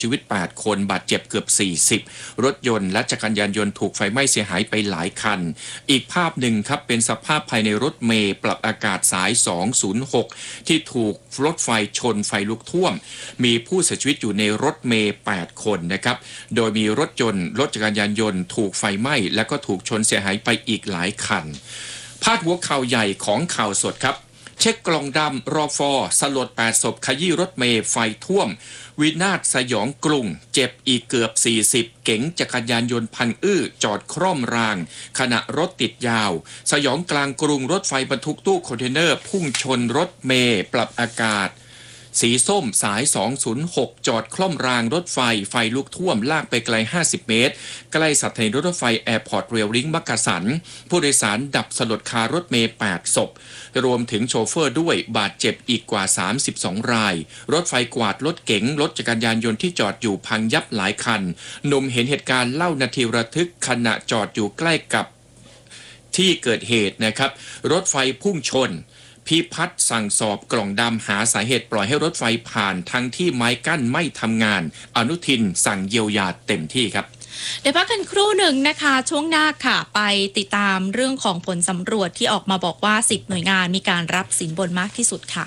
ชีวิต8คนบาดเจ็บเกือบ40รถยนต์และจักรยานยนต์ถูกไฟไหม้เสียหายไปหลายคันอีกภาพหนึ่งครับเป็นสภาพภายในรถเมล์ปรับอากาศสาย206ที่ถูกรถไฟชนไฟลุกท่วมมีผู้เสียชีวิตอยู่ในรถเมล์8คนนะครับโดยมีรถยนต์รถจักรยานยนต์ถูกไฟไหม้และก็ถูกชนเสียหายไปอีกหลายคันพาดหัวข่าวใหญ่ของข่าวสดครับเช็คกล่องดำรอฟอสลด8ศพขยี้รถเมล์ไฟท่วมวินาศสยองกรุงเจ็บอีกเกือบ40เก๋งจักรยานยนต์พังจอดคร่อมรางขณะรถติดยาวสยองกลางกรุงรถไฟบรรทุกตู้คอนเทนเนอร์พุ่งชนรถเมล์ปรับอากาศสีส้มสาย206จอดคล่อมรางรถไฟลุกท่วมลากไปไกล50เมตรใกล้สถานีรถไฟแอร์พอร์ตเรลลิงมักกะสันผู้โดยสารดับสลดคารถเมล์8ศพรวมถึงโชเฟอร์ด้วยบาดเจ็บอีกกว่า32รายรถไฟกวาดรถเก๋งรถจักรยานยนต์ที่จอดอยู่พังยับหลายคันหนุ่มเห็นเหตุการณ์เล่านาทีระทึกขณะจอดอยู่ใกล้กับที่เกิดเหตุนะครับรถไฟพุ่งชนพิพัฒน์สั่งสอบกล่องดำหาสาเหตุปล่อยให้รถไฟผ่านทั้งที่ไม้กั้นไม่ทำงานอนุทินสั่งเยียวยาเต็มที่ครับเดี๋ยวพักกันครู่หนึ่งนะคะช่วงหน้าค่ะไปติดตามเรื่องของผลสำรวจที่ออกมาบอกว่า10หน่วยงานมีการรับสินบนมากที่สุดค่ะ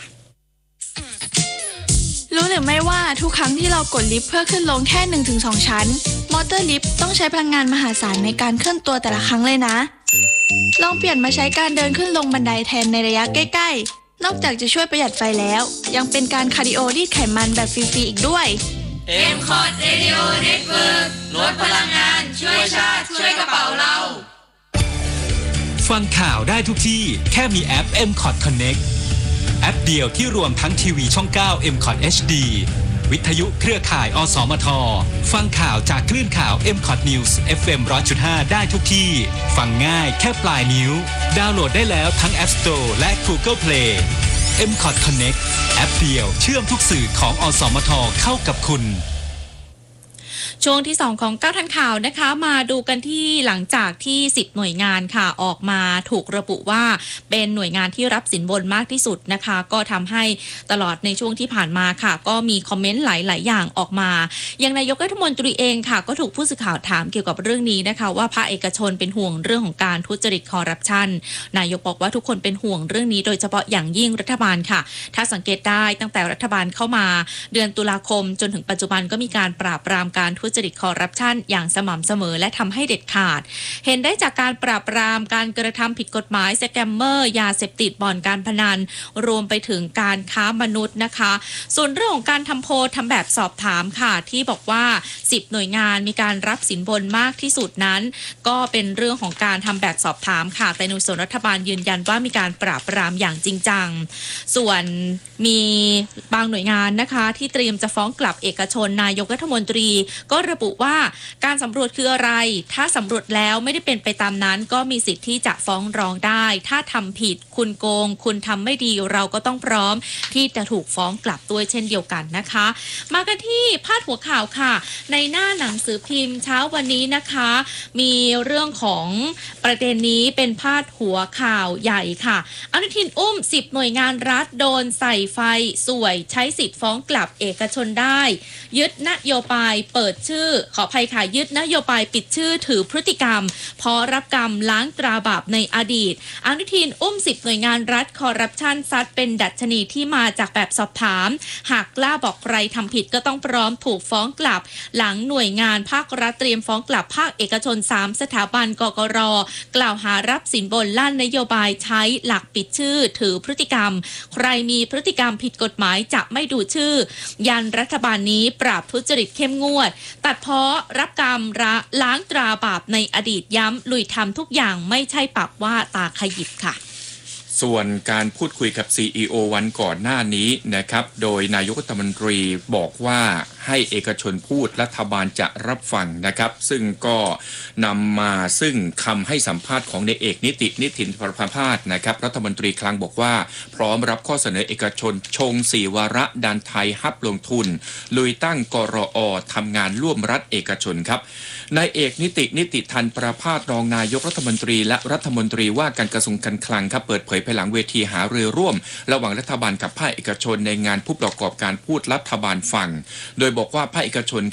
รู้หรือไม่ว่าทุกครั้งที่เรากดลิฟต์เพื่อขึ้นลงแค่ 1-2 ชั้นมอเตอร์ลิฟต์ต้องใช้พลังงานมหาศาลในการเคลื่อนตัวแต่ละครั้งเลยนะลองเปลี่ยนมาใช้การเดินขึ้นลงบันไดแทนในระยะใกล้ๆนอกจากจะช่วยประหยัดไฟแล้วยังเป็นการคาร์ดิโอรีดไขมันแบบฟรีๆอีกด้วย MCOT Radio Network ลดพลังงานช่วยชาติช่วยกระเป๋าเราฟังข่าวได้ทุกที่แค่มีแอป MCOT Connect แอปเดียวที่รวมทั้งทีวีช่อง9 MCOT HD วิทยุเครือข่ายอสมทฟังข่าวจากคลื่นข่าว MCOT News FM 100.5 ได้ทุกที่ฟังง่ายแค่ปลายนิ้วดาวน์โหลดได้แล้วทั้ง App Store และ Google Play MCOT Connect แอปเดียวเชื่อมทุกสื่อของอสมทเข้ากับคุณช่วงที่2ของ9ทันข่าวนะคะมาดูกันที่หลังจากที่10หน่วยงานค่ะออกมาถูกระบุว่าเป็นหน่วยงานที่รับสินบนมากที่สุดนะคะก็ทำให้ตลอดในช่วงที่ผ่านมาค่ะก็มีคอมเมนต์หลายๆอย่างออกมาอย่างนายกรัฐมนตรีเองค่ะก็ถูกผู้สื่อข่าวถามเกี่ยวกับเรื่องนี้นะคะว่าภาคเอกชนเป็นห่วงเรื่องของการทุจริตคอร์รัปชันนายกบอกว่าทุกคนเป็นห่วงเรื่องนี้โดยเฉพาะอย่างยิ่งรัฐบาลค่ะถ้าสังเกตได้ตั้งแต่รัฐบาลเข้ามาเดือนตุลาคมจนถึงปัจจุบันก็มีการปราบปรามการทุจริตคอร์รัปชันอย่างสม่ำเสมอและทำให้เด็ดขาดเห็นได้จากการปราบปรามการกระทำผิดกฎหมายสแกมเมอร์ยาเสพติดบ่อนการพนันรวมไปถึงการค้ามนุษย์นะคะส่วนเรื่องของการทำโพลทำแบบสอบถามค่ะที่บอกว่า10หน่วยงานมีการรับสินบนมากที่สุดนั้นก็เป็นเรื่องของการทำแบบสอบถามค่ะแต่ในส่วนรัฐบาลยืนยันว่ามีการปราบปรามอย่างจริงจังส่วนมีบางหน่วยงานนะคะที่เตรียมจะฟ้องกลับเอกชนนายกรัฐมนตรีก็ระบุว่าการสำรวจคืออะไรถ้าสำรวจแล้วไม่ได้เป็นไปตามนั้นก็มีสิทธิ์ที่จะฟ้องร้องได้ถ้าทำผิดคุณโกงคุณทำไม่ดีเราก็ต้องพร้อมที่จะถูกฟ้องกลับด้วยเช่นเดียวกันนะคะมากันที่พาดหัวข่าวค่ะในหน้าหนังสือพิมพ์เช้าวันนี้นะคะมีเรื่องของประเด็นนี้เป็นพาดหัวข่าวใหญ่ค่ะอนุทินอุ้ม10หน่วยงานรัฐโดนใส่ไฟสวยใช้สิทธิ์ฟ้องกลับเอกชนได้ยึดนโยบายเปิดชื่อขออภัยค่ะยึดนโยบายปิดชื่อถือพฤติกรรมพอรับกรรมล้างตราบาปในอดีตอนุทินอุ้ม10หน่วยงานรัฐคอร์รัปชันซัดเป็นดัชนีที่มาจากแบบสอบถามหากกล้าบอกใครทำผิดก็ต้องพร้อมถูกฟ้องกลับหลังหน่วยงานภาครัฐเตรียมฟ้องกลับภาคเอกชน3สถาบันกกร.กล่าวหารับสินบนลั่นนโยบายใช้หลักปิดชื่อถือพฤติกรรมใครมีพฤติกรรมผิดกฎหมายจะไม่ดูชื่อยันรัฐบาลนี้ปราบทุจริตเข้มงวดตัดพ้อรับกรรมล้างตราบาปในอดีตย้ำลุยทำทุกอย่างไม่ใช่ปากว่าตาขยิบค่ะส่วนการพูดคุยกับ CEO วันก่อนหน้านี้นะครับโดยนายกรัฐมนตรีบอกว่าให้เอกชนพูดรัฐบาลจะรับฟังนะครับซึ่งก็นำมาซึ่งคำให้สัมภาษณ์ของนายเอกนิตินประภาสนะครับรัฐมนตรีคลังบอกว่าพร้อมรับข้อเสนอเอกชนชง4วาระดันไทยฮับลงทุนลุยตั้งกรอทำงานร่วมรัฐเอกชนครับนายเอกนิติทันประภาสรองนายกรัฐมนตรีและรัฐมนตรีว่าการกระทรวงการคลังครับเปิดเผยภายหลังเวทีหารือร่วมระหว่างรัฐบาลกับภาคเอกชนในงานผู้ประกอบการพูดรัฐบาลฟังโดยบอกว่าภาคเอกชน